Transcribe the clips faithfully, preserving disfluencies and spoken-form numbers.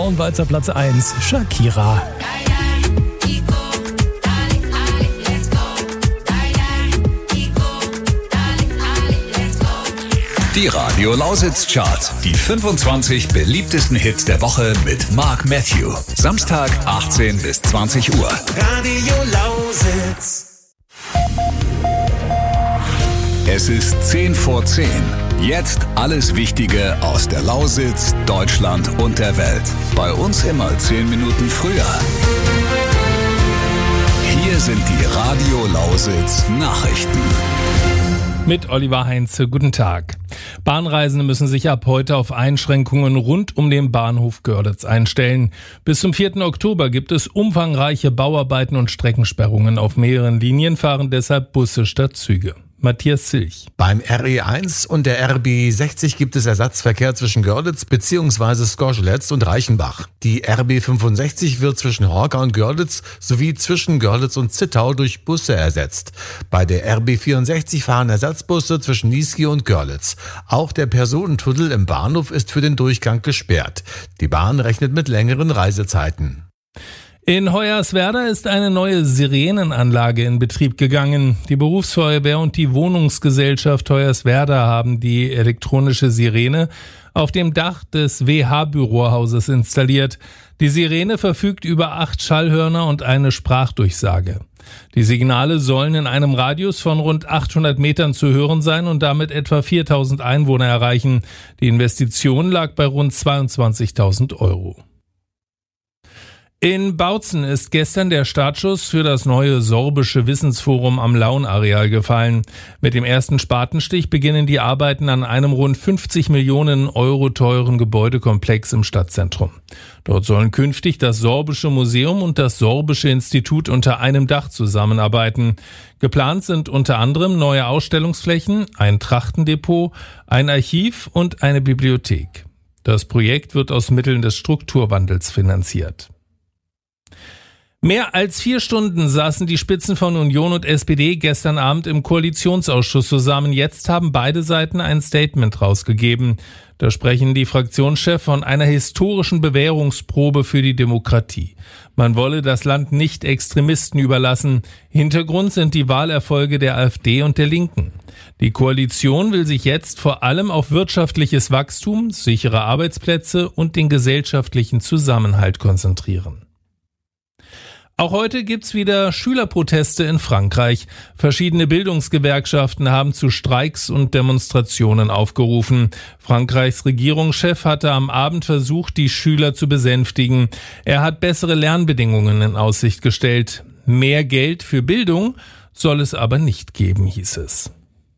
Frauenwalzer Platz eins, Shakira. Die Radio Lausitz Charts. Die fünfundzwanzig beliebtesten Hits der Woche mit Mark Matthew. Samstag achtzehn bis zwanzig Uhr. Radio Lausitz. Es ist zehn vor zehn. Jetzt alles Wichtige aus der Lausitz, Deutschland und der Welt. Bei uns immer zehn Minuten früher. Hier sind die Radio Lausitz Nachrichten. Mit Oliver Heinze, guten Tag. Bahnreisende müssen sich ab heute auf Einschränkungen rund um den Bahnhof Görlitz einstellen. Bis zum vierten Oktober gibt es umfangreiche Bauarbeiten und Streckensperrungen. Auf mehreren Linien fahren deshalb Busse statt Züge. Matthias Zilch. Beim R E eins und der R B sechzig gibt es Ersatzverkehr zwischen Görlitz bzw. Skorschelez und Reichenbach. Die R B fünfundsechzig wird zwischen Horka und Görlitz sowie zwischen Görlitz und Zittau durch Busse ersetzt. Bei der R B vierundsechzig fahren Ersatzbusse zwischen Niesky und Görlitz. Auch der Personentunnel im Bahnhof ist für den Durchgang gesperrt. Die Bahn rechnet mit längeren Reisezeiten. In Hoyerswerda ist eine neue Sirenenanlage in Betrieb gegangen. Die Berufsfeuerwehr und die Wohnungsgesellschaft Hoyerswerda haben die elektronische Sirene auf dem Dach des W H-Bürohauses installiert. Die Sirene verfügt über acht Schallhörner und eine Sprachdurchsage. Die Signale sollen in einem Radius von rund achthundert Metern zu hören sein und damit etwa viertausend Einwohner erreichen. Die Investition lag bei rund zweiundzwanzigtausend Euro. In Bautzen ist gestern der Startschuss für das neue sorbische Wissensforum am Launareal gefallen. Mit dem ersten Spatenstich beginnen die Arbeiten an einem rund fünfzig Millionen Euro teuren Gebäudekomplex im Stadtzentrum. Dort sollen künftig das Sorbische Museum und das Sorbische Institut unter einem Dach zusammenarbeiten. Geplant sind unter anderem neue Ausstellungsflächen, ein Trachtendepot, ein Archiv und eine Bibliothek. Das Projekt wird aus Mitteln des Strukturwandels finanziert. Mehr als vier Stunden saßen die Spitzen von Union und S P D gestern Abend im Koalitionsausschuss zusammen. Jetzt haben beide Seiten ein Statement rausgegeben. Da sprechen die Fraktionschefs von einer historischen Bewährungsprobe für die Demokratie. Man wolle das Land nicht Extremisten überlassen. Hintergrund sind die Wahlerfolge der AfD und der Linken. Die Koalition will sich jetzt vor allem auf wirtschaftliches Wachstum, sichere Arbeitsplätze und den gesellschaftlichen Zusammenhalt konzentrieren. Auch heute gibt's wieder Schülerproteste in Frankreich. Verschiedene Bildungsgewerkschaften haben zu Streiks und Demonstrationen aufgerufen. Frankreichs Regierungschef hatte am Abend versucht, die Schüler zu besänftigen. Er hat bessere Lernbedingungen in Aussicht gestellt. Mehr Geld für Bildung soll es aber nicht geben, hieß es.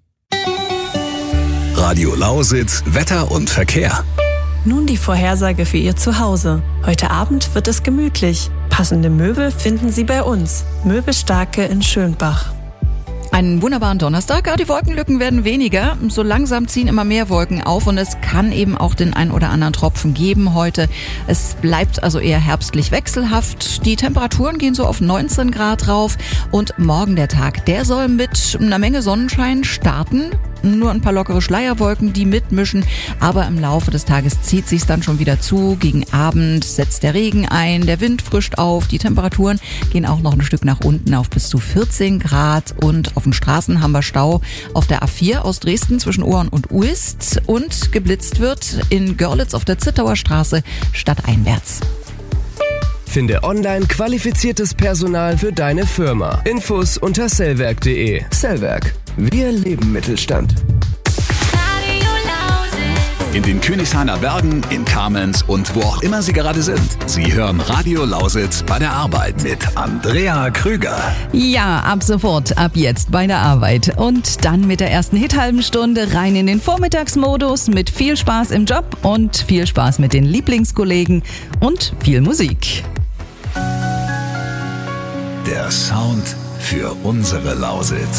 Radio Lausitz, Wetter und Verkehr. Nun die Vorhersage für Ihr Zuhause. Heute Abend wird es gemütlich. Passende Möbel finden Sie bei uns. Möbelstarke in Schönbach. Einen wunderbaren Donnerstag. Ja, die Wolkenlücken werden weniger. So langsam ziehen immer mehr Wolken auf und es kann eben auch den ein oder anderen Tropfen geben heute. Es bleibt also eher herbstlich wechselhaft. Die Temperaturen gehen so auf neunzehn Grad rauf und morgen der Tag, der soll mit einer Menge Sonnenschein starten. Nur ein paar lockere Schleierwolken, die mitmischen, aber im Laufe des Tages zieht sich's dann schon wieder zu. Gegen Abend setzt der Regen ein, der Wind frischt auf, die Temperaturen gehen auch noch ein Stück nach unten auf bis zu vierzehn Grad und auf den Straßen haben wir Stau auf der A vier aus Dresden zwischen Ohren und Uist und geblitzt wird in Görlitz auf der Zittauer Straße stadteinwärts. Finde online qualifiziertes Personal für deine Firma. Infos unter sellwerk punkt de. Sellwerk. Wir leben Mittelstand. In den Königshainer Bergen, in Kamenz und wo auch immer Sie gerade sind. Sie hören Radio Lausitz bei der Arbeit mit Andrea Krüger. Ja, ab sofort, ab jetzt bei der Arbeit. Und dann mit der ersten Hit-halben Stunde rein in den Vormittagsmodus mit viel Spaß im Job und viel Spaß mit den Lieblingskollegen und viel Musik. Der Sound für unsere Lausitz.